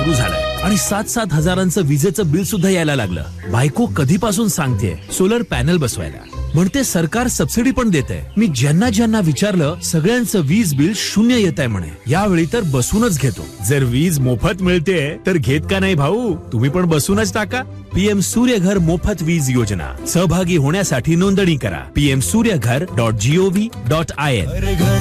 सुरू झालाय आणि 7-7 हजारांचं विजेचं बिल सुद्धा यायला लागलं. बायको कधीपासून सांगतेय सोलर पॅनल बसवायला, म्हणते सरकार सबसिडी पण देतंय. मी ज्यांना विचारलं सगळ्यांचं वीज बिल 0 येतंय म्हणे. यावेळी तर बसूनच घेतो. जर वीज मोफत मिळते तर घेत का नाही भाऊ? तुम्ही पण बसूनच टाका. PM सूर्यघर मोफत वीज योजना. सहभागी होण्यासाठी नोंदणी करा. pmsuryaghar.gov.in.